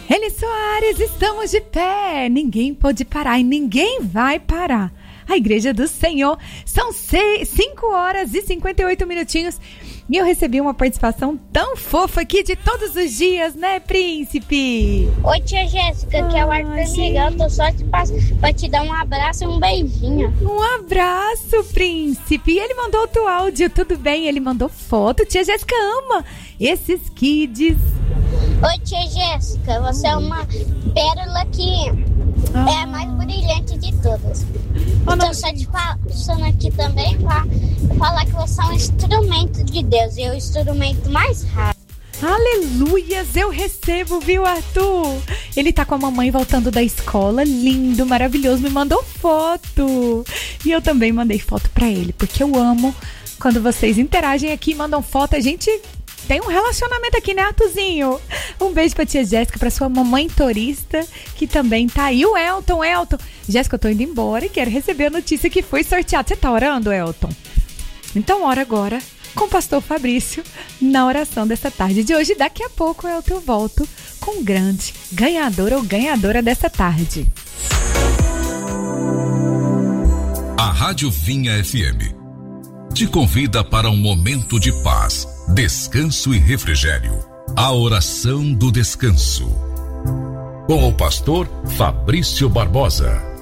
Eli Soares, estamos de pé. Ninguém pode parar e ninguém vai parar. A Igreja do Senhor. São 5 horas e 58 minutinhos. E eu recebi uma participação tão fofa aqui de todos os dias, né, príncipe? Oi, tia Jéssica, que é o Arthur Miguel. Tô só te passando pra te dar um abraço e um beijinho. Um abraço, príncipe. E ele mandou outro áudio, tudo bem? Ele mandou foto. Tia Jéssica ama esses kids. Oi, tia Jéssica, você é uma pérola que é a mais brilhante de todas. Estou só te passando aqui também pra falar que você é um instrumento de Deus e é o instrumento mais raro. Aleluias, eu recebo, viu, Arthur? Ele tá com a mamãe voltando da escola, lindo, maravilhoso, me mandou foto. E eu também mandei foto pra ele, porque eu amo quando vocês interagem aqui e mandam foto, a gente tem um relacionamento aqui, né, Arthurzinho? Um beijo pra tia Jéssica, pra sua mamãe turista, que também tá aí. O Elton, Jéssica, eu tô indo embora e quero receber a notícia que foi sorteado. Você tá orando, Elton? Então ora agora com o pastor Fabrício na oração dessa tarde de hoje. Daqui a pouco, Elton, eu volto com o grande ganhador ou ganhadora dessa tarde. A Rádio Vinha FM te convida para um momento de paz, descanso e refrigério. A oração do descanso. Com o pastor Fabrício Barbosa.